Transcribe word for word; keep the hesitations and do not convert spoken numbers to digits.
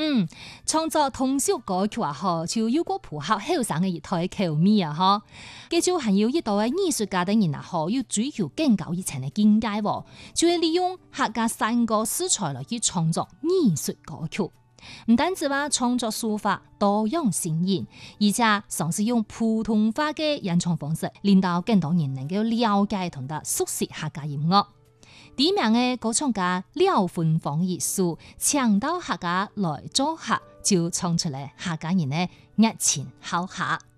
嗯，創作通俗歌曲啊，嗬，就有個符合後生嘅一代口味啊，嗬。佢就還有一道嘅藝術家等人啊，嗬，要追求更高一層嘅境界喎，就係利用客家山歌素材來去創作藝術歌曲。唔單止話創作手法多樣新穎，而且嘗試用普通話嘅演唱方式，令到更多人能夠了解同埋熟悉客家音樂。第一名嘅歌唱家廖芬芳藝術請到客家來作客，就唱出嚟客家人嘅熱情好客。